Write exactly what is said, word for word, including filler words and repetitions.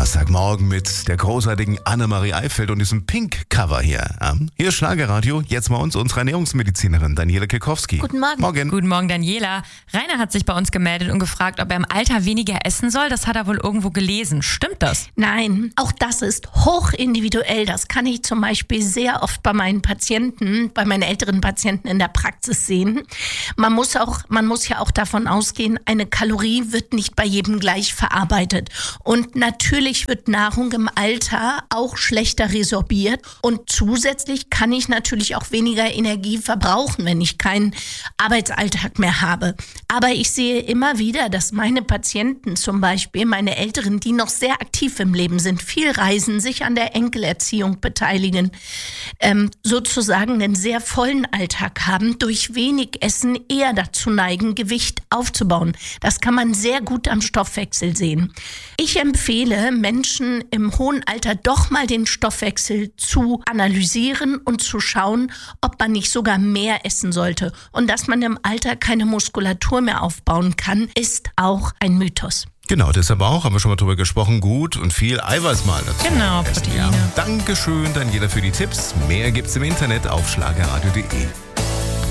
Donnerstagmorgen mit der großartigen Annemarie Eifeld und diesem Pink-Cover hier. Hier ist Schlagerradio, jetzt mal uns, unsere Ernährungsmedizinerin Daniela Kekowski. Guten Morgen. Morgen. Guten Morgen, Daniela. Rainer hat sich bei uns gemeldet und gefragt, ob er im Alter weniger essen soll. Das hat er wohl irgendwo gelesen. Stimmt das? Nein, auch das ist hochindividuell. Das kann ich zum Beispiel sehr oft bei meinen Patienten, bei meinen älteren Patienten in der Praxis sehen. Man muss auch, man muss ja auch davon ausgehen, eine Kalorie wird nicht bei jedem gleich verarbeitet. Und natürlich wird Nahrung im Alter auch schlechter resorbiert. Und zusätzlich kann ich natürlich auch weniger Energie verbrauchen, wenn ich keinen Arbeitsalltag mehr habe. Aber ich sehe immer wieder, dass meine Patienten zum Beispiel, meine Älteren, die noch sehr aktiv im Leben sind, viel reisen, sich an der Enkelerziehung beteiligen, ähm, sozusagen einen sehr vollen Alltag haben, durch wenig Essen eher dazu neigen, Gewicht aufzubauen. Das kann man sehr gut am Stoffwechsel sehen. Ich empfehle Menschen im hohen Alter doch mal den Stoffwechsel zu analysieren und zu schauen, ob man nicht sogar mehr essen sollte. Und dass man im Alter keine Muskulatur mehr aufbauen kann, ist auch ein Mythos. Genau, deshalb auch, haben wir schon mal drüber gesprochen, gut und viel Eiweiß mal dazu. Genau, essen, Proteine. ja. Dankeschön, Daniela, für die Tipps. Mehr gibt's im Internet auf schlagerradio punkt de.